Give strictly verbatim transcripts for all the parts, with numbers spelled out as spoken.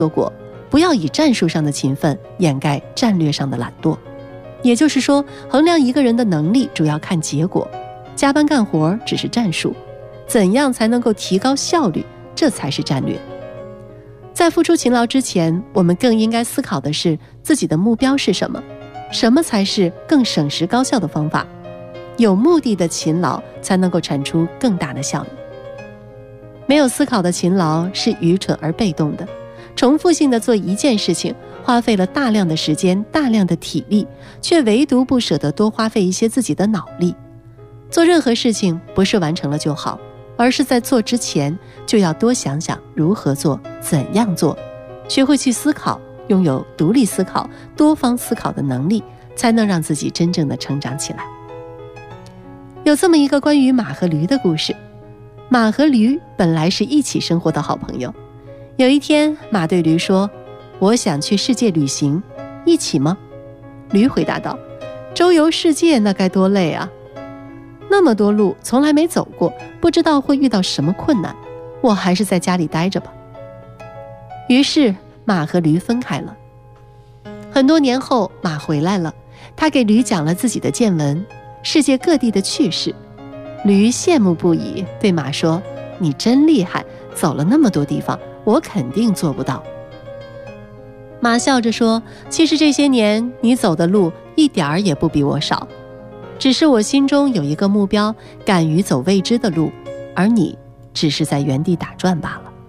说过，不要以战术上的勤奋掩盖战略上的懒惰。也就是说，衡量一个人的能力主要看结果，加班干活只是战术，怎样才能够提高效率，这才是战略。在付出勤劳之前，我们更应该思考的是自己的目标是什么，什么才是更省时高效的方法。有目的的勤劳才能够产出更大的效益。没有思考的勤劳是愚蠢而被动的，重复性的做一件事情，花费了大量的时间、大量的体力，却唯独不舍得多花费一些自己的脑力。做任何事情不是完成了就好，而是在做之前就要多想想如何做、怎样做，学会去思考，拥有独立思考、多方思考的能力，才能让自己真正的成长起来。有这么一个关于马和驴的故事。马和驴本来是一起生活的好朋友。有一天，马对驴说：“我想去世界旅行，一起吗？”驴回答道：“周游世界那该多累啊！那么多路从来没走过，不知道会遇到什么困难，我还是在家里待着吧。”于是马和驴分开了。很多年后，马回来了，他给驴讲了自己的见闻，世界各地的趣事。驴羡慕不已，对马说：“你真厉害，走了那么多地方，我肯定做不到。”马笑着说：“其实这些年你走的路一点儿也不比我少，只是我心中有一个目标，敢于走未知的路，而你只是在原地打转罢了。”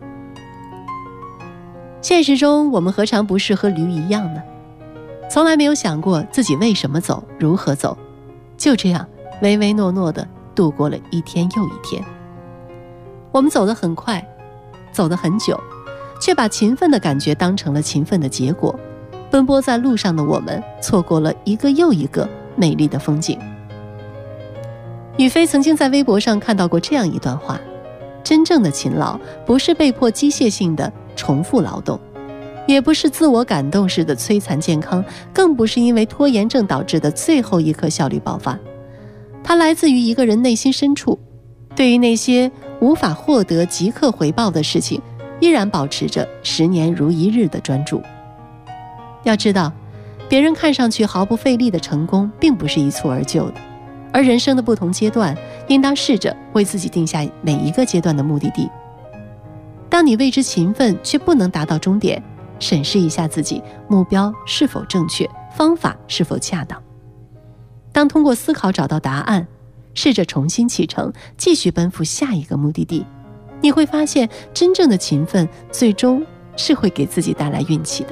现实中，我们何尝不是和驴一样呢？从来没有想过自己为什么走，如何走，就这样唯唯诺诺地度过了一天又一天。我们走得很快，走得很久，却把勤奋的感觉当成了勤奋的结果。奔波在路上的我们，错过了一个又一个美丽的风景。宇飞曾经在微博上看到过这样一段话：真正的勤劳，不是被迫机械性的重复劳动，也不是自我感动式的摧残健康，更不是因为拖延症导致的最后一刻效率爆发。它来自于一个人内心深处，对于那些无法获得即刻回报的事情，依然保持着十年如一日的专注。要知道，别人看上去毫不费力的成功，并不是一蹴而就的，而人生的不同阶段，应当试着为自己定下每一个阶段的目的地。当你为之勤奋却不能达到终点，审视一下自己目标是否正确，方法是否恰当。当通过思考找到答案，试着重新启程，继续奔赴下一个目的地，你会发现真正的勤奋最终是会给自己带来运气的。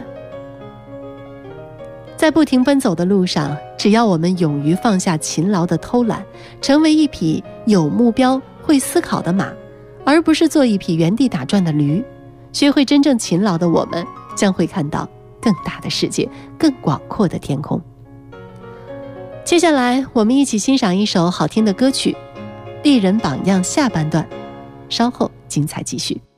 在不停奔走的路上，只要我们勇于放下勤劳的偷懒，成为一匹有目标、会思考的马，而不是做一匹原地打转的驴，学会真正勤劳的我们，将会看到更大的世界，更广阔的天空。接下来我们一起欣赏一首好听的歌曲《丽人榜样》下半段，稍后精彩继续。